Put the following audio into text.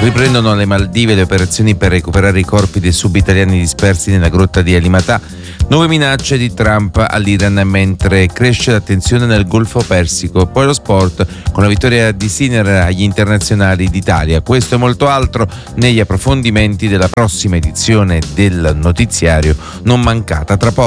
Riprendono alle Maldive le operazioni per recuperare i corpi dei subitaliani dispersi nella grotta di Alimatà. Nuove minacce di Trump all'Iran mentre cresce la tensione nel Golfo Persico. Poi lo sport con la vittoria di Sinner agli internazionali d'Italia. Questo e molto altro negli approfondimenti della prossima edizione del notiziario. Non mancata tra poco.